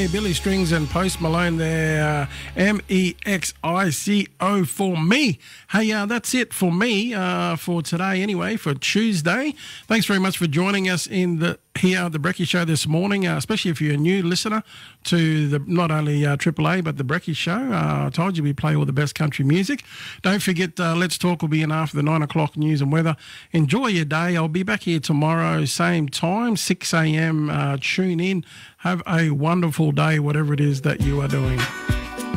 there, Billy Strings and Post Malone there, MEXICO for me. Hey, that's it for me for today anyway, for Tuesday. Thanks very much for joining us in the Brekkie Show this morning, especially if you're a new listener to the not only AAA but the Brekkie Show. I told you we play all the best country music. Don't forget, Let's Talk will be in after the 9 o'clock news and weather. Enjoy your day. I'll be back here tomorrow, same time, 6 a.m. Tune in. Have a wonderful day, whatever it is that you are doing.